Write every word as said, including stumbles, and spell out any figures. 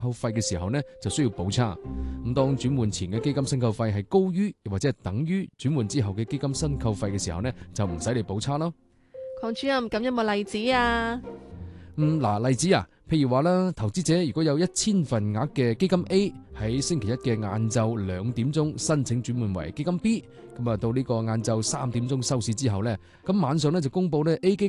扣費嘅時候呢，就需要補差。咁當轉換前嘅基金申購費係高於又或者係等於轉換之後嘅基金申購費嘅時候呢，就唔使你補差咯。 鄺主任，咁有冇例子啊？ 嗯，嗱，例子啊，譬如話啦，投資者如果有一千份額嘅基金 A 喺星期一嘅晏晝兩點鐘申請轉換為基金 B，咁啊到呢個晏晝三點鐘收市之後呢，咁晚上呢就公佈呢 A 基